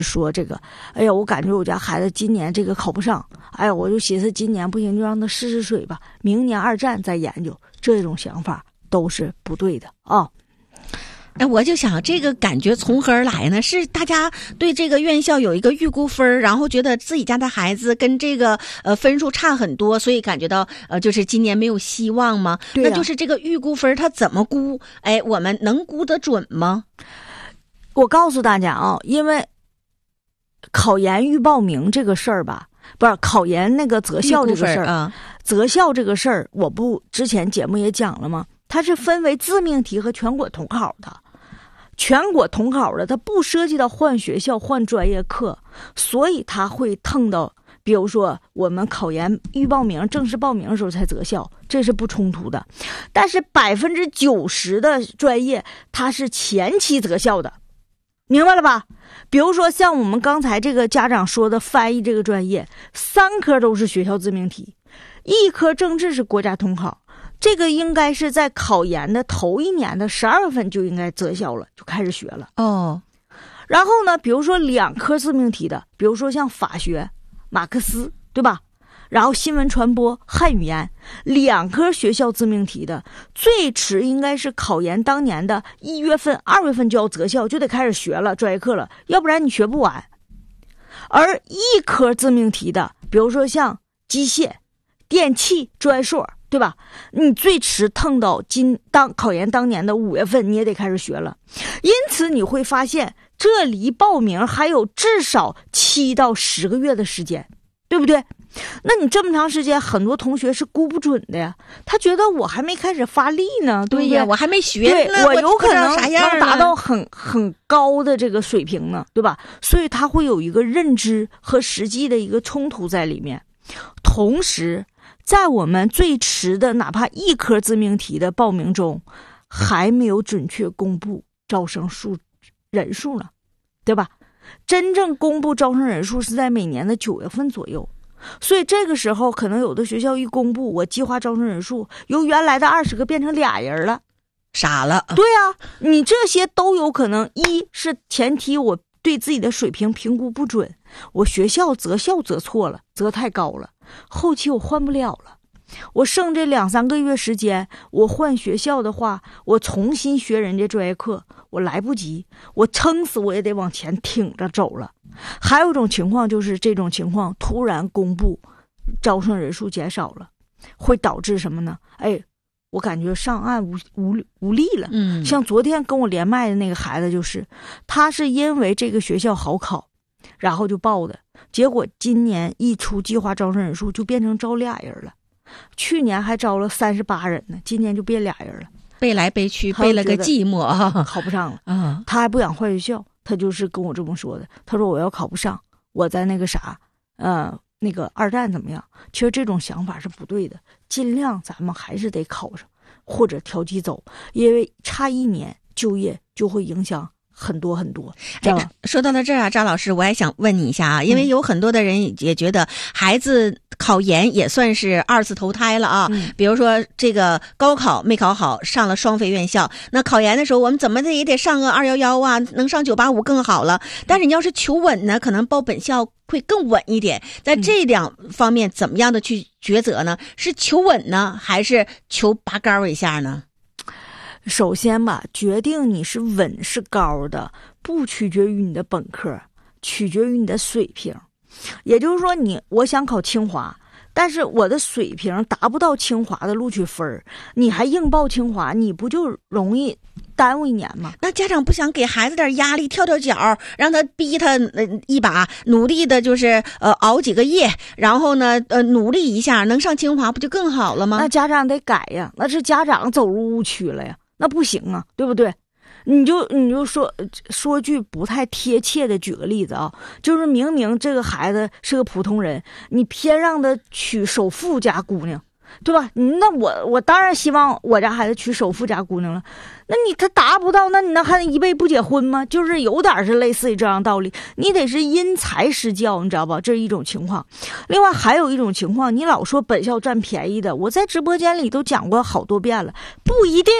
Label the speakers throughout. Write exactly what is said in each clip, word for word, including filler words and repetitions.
Speaker 1: 说这个，哎呀，我感觉我家孩子今年这个考不上，哎呀，我就寻思今年不行就让他试试水吧，明年二战再研究，这种想法都是不对的啊。
Speaker 2: 哎，我就想这个感觉从何而来呢？是大家对这个院校有一个预估分，然后觉得自己家的孩子跟这个呃分数差很多，所以感觉到呃就是今年没有希望吗？
Speaker 1: 对啊，
Speaker 2: 那就是这个预估分它怎么估？哎，我们能估得准吗？
Speaker 1: 我告诉大家啊，因为考研预报名这个事儿吧，不是考研那个择校这个事儿
Speaker 2: 啊，
Speaker 1: 择校这个事儿，我不之前节目也讲了吗？它是分为自命题和全国统考的。全国统考的它不涉及到换学校换专业课，所以它会腾到比如说我们考研预报名正式报名的时候才择校，这是不冲突的。但是百分之九十的专业它是前期择校的，明白了吧？比如说像我们刚才这个家长说的翻译这个专业，三科都是学校自命题，一科政治是国家统考，这个应该是在考研的头一年的十二月份就应该择校了，就开始学了
Speaker 2: 哦。
Speaker 1: 然后呢，比如说两科自命题的，比如说像法学、马克思，对吧？然后新闻传播、汉语言，两科学校自命题的，最迟应该是考研当年的一月份、二月份就要择校，就得开始学了专业课了，要不然你学不完。而一科自命题的，比如说像机械、电气、专硕，对吧？你最迟腾到今当考研当年的五月份，你也得开始学了。因此你会发现，这离报名还有至少七到十个月的时间，对不对？那你这么长时间，很多同学是估不准的呀。他觉得我还没开始发力呢，对不对？
Speaker 2: 对呀，我还没学
Speaker 1: 对，
Speaker 2: 呢，
Speaker 1: 我有可能
Speaker 2: 能
Speaker 1: 达到很很高的这个水平呢，对吧？所以他会有一个认知和实际的一个冲突在里面。同时，在我们最迟的哪怕一科自命题的报名中，还没有准确公布招生数人数呢，对吧？真正公布招生人数是在每年的九月份左右，所以这个时候可能有的学校一公布，我计划招生人数由原来的二十个变成俩人了，
Speaker 2: 傻了。
Speaker 1: 对啊，你这些都有可能。一是前提我对自己的水平评估不准，我学校择校择错了，择太高了，后期我换不了了。我剩这两三个月时间，我换学校的话，我重新学人家专业课，我来不及，我撑死我也得往前挺着走了。还有一种情况就是这种情况突然公布招生人数减少了，会导致什么呢？哎，我感觉上岸无无无力了。
Speaker 2: 嗯，
Speaker 1: 像昨天跟我连麦的那个孩子，就是他是因为这个学校好考，然后就报的，结果今年一出计划招生人数就变成招俩人了。去年还招了三十八人呢，今年就变俩人了，
Speaker 2: 背来背去，背了个寂寞啊，
Speaker 1: 考不上了
Speaker 2: 啊。
Speaker 1: 他还不想换学校，他就是跟我这么说的。他说我要考不上，我在那个啥，呃，那个二战怎么样？其实这种想法是不对的，尽量咱们还是得考上，或者调剂走，因为差一年就业就会影响很多很多。
Speaker 2: 哎，说到了这儿啊，张老师，我还想问你一下啊，因为有很多的人也觉得孩子考研也算是二次投胎了啊。
Speaker 1: 嗯、
Speaker 2: 比如说这个高考没考好，上了双非院校，那考研的时候我们怎么的也得上个二幺幺啊，能上九八五更好了。但是你要是求稳呢，可能报本校会更稳一点。在这两方面怎么样的去抉择呢？是求稳呢，还是求拔高一下呢？
Speaker 1: 首先吧，决定你是稳是高的，不取决于你的本科，取决于你的水平。也就是说你，我想考清华，但是我的水平达不到清华的录取分，你还硬报清华，你不就容易耽误一年吗？
Speaker 2: 那家长不想给孩子点压力，跳跳脚，让他逼他呃一把，努力的就是呃熬几个夜，然后呢呃努力一下，能上清华不就更好了吗？
Speaker 1: 那家长得改呀，那是家长走入误区了呀，那不行啊，对不对？你就你就说说句不太贴切的，举个例子啊，就是明明这个孩子是个普通人，你偏让他娶首富家姑娘，对吧？那我我当然希望我家孩子娶首富家姑娘了。那你他达不到，那你那还一辈不结婚吗？就是有点是类似于这样道理。你得是因材施教，你知道吧？这是一种情况。另外还有一种情况，你老说本校占便宜的，我在直播间里都讲过好多遍了，不一定。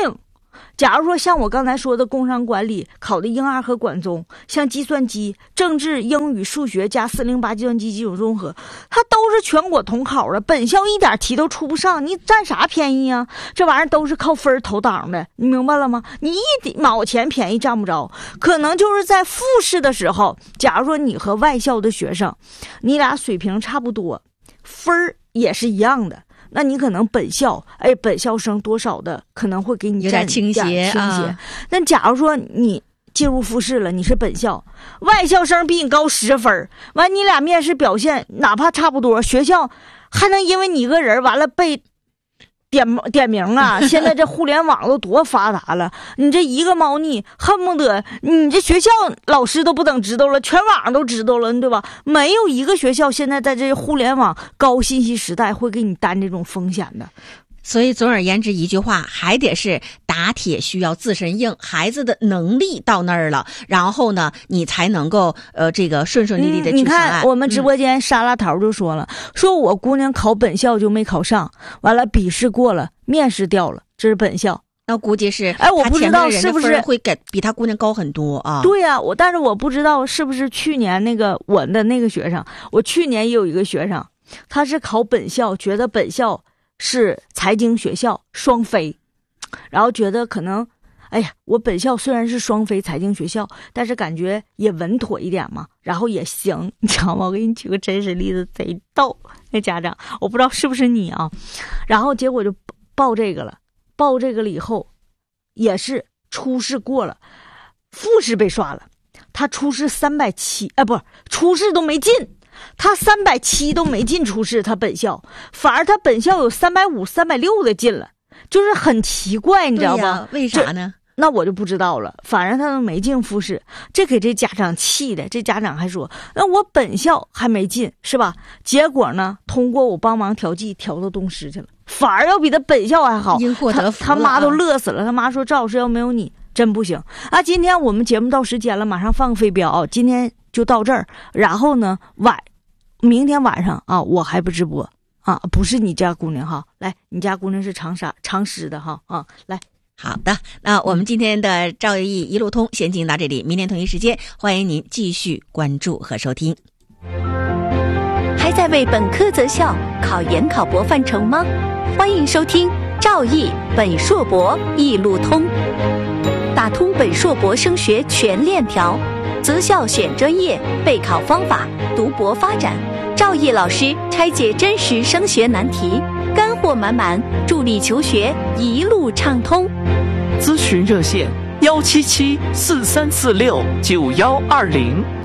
Speaker 1: 假如说像我刚才说的工商管理考的英二和管综，像计算机、政治、英语、数学加四零八计算机基础综合，它都是全国统考的，本校一点题都出不上，你占啥便宜啊？这玩意儿都是靠分投档的，你明白了吗？你一毛钱便宜占不着，可能就是在复试的时候，假如说你和外校的学生，你俩水平差不多，分儿也是一样的。那你可能本校，哎，本校生多少的可能会给你
Speaker 2: 有点倾斜，
Speaker 1: 倾斜。
Speaker 2: 啊、
Speaker 1: 那假如说你进入复试了，你是本校，外校生比你高十分，完你俩面试表现哪怕差不多，学校还能因为你一个人完了被点点名啊！现在这互联网都多发达了，你这一个猫腻，恨不得你这学校老师都不等知道了，全网上都知道了，对吧？没有一个学校现在在这互联网高信息时代会给你担这种风险的。
Speaker 2: 所以总而言之一句话，还得是打铁需要自身硬，孩子的能力到那儿了，然后呢你才能够呃这个顺顺利利的去上岸、
Speaker 1: 嗯、你看我们直播间沙拉桃就说了、嗯、说我姑娘考本校就没考上，完了笔试过了，面试掉了，这是本校。
Speaker 2: 那估计是
Speaker 1: 哎，我不知道是不是
Speaker 2: 会给比他姑娘高很多啊？
Speaker 1: 对呀、啊，我但是我不知道是不是去年那个我的那个学生，我去年也有一个学生，他是考本校，觉得本校是财经学校双非，然后觉得可能，哎呀，我本校虽然是双非财经学校，但是感觉也稳妥一点嘛，然后也行，你知道吗？我给你举个真实例子，贼逗。那家长我不知道是不是你啊，然后结果就报这个了，报这个了以后，也是初试过了，复试被刷了，他初试三百七，哎，不是初试都没进。他三百七都没进初试，他本校反而他本校有三百五、三百六的进了，就是很奇怪，你知道吧？
Speaker 2: 为啥呢？
Speaker 1: 那我就不知道了。反正他都没进复试，这给这家长气的。这家长还说：“那我本校还没进，是吧？”结果呢，通过我帮忙调剂，调到东师去了，反而要比他本校还好。
Speaker 2: 因祸得福了。
Speaker 1: 他妈都乐死了。他妈说：“赵老师，要没有你，真不行啊！”今天我们节目到时间了，马上放飞镖，今天就到这儿。然后呢，晚。明天晚上啊，我还不直播啊，不是你家姑娘哈，来，你家姑娘是长沙长师的哈啊，来，
Speaker 2: 好的，那我们今天的赵毅一路通先进到这里，明天同一时间欢迎您继续关注和收听。
Speaker 3: 还在为本科择校、考研考博犯愁吗？欢迎收听赵毅本硕博一路通，打通本硕博升学全链条，择校选专业、备考方法、读博发展，赵毅老师拆解真实升学难题，干货满满，助力求学一路畅通。
Speaker 4: 咨询热线：幺七七四三四六九幺二零。